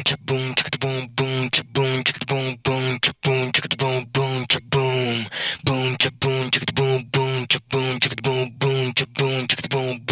cha boom, chicka da boom, boom, cha boom, chicka da boom, boom, cha boom, chicka da boom, boom, cha boom, boom, cha boom, chicka da boom, boom, cha boom, chicka da boom, boom, cha boom, chicka da boom,